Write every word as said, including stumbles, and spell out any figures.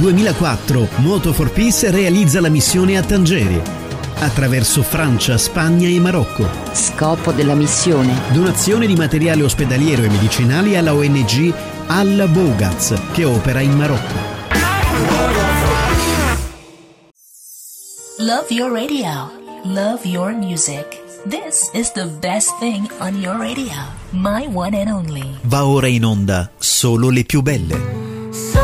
duemilaquattro Moto for Peace realizza la missione a Tangeri, attraverso Francia, Spagna e Marocco. Scopo della missione: donazione di materiale ospedaliero e medicinali alla O N G Al Bougaz, che opera in Marocco. Love your radio. Love your music. This is the best thing on your radio. My one and only. Va ora in onda Solo le più belle.